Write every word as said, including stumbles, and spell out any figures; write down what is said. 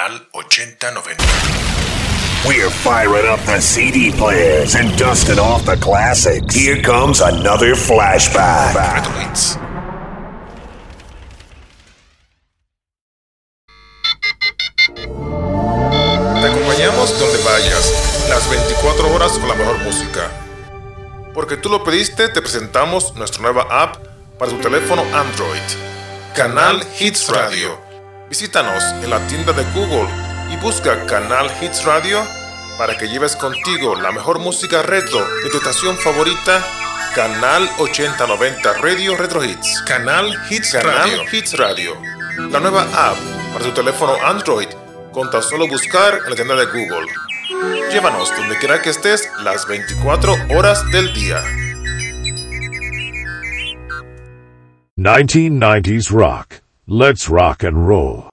Canal ochenta noventa. We're firing up the C D players and dusting off the classics. Here comes another flashback. Retro Hits. Te acompañamos donde vayas, las veinticuatro horas con la mejor música. Porque tú lo pediste, te presentamos nuestra nueva app para tu teléfono Android, Canal Hits Radio. Visítanos en la tienda de Google y busca Canal Hits Radio para que lleves contigo la mejor música retro de tu estación favorita, Canal ochenta noventa Radio Retro Hits. Canal Hits Canal Radio. Hits Radio. La nueva app para tu teléfono Android con tan solo buscar en la tienda de Google. Llévanos donde quiera que estés las veinticuatro horas del día. nineteen nineties rock. Let's rock and roll.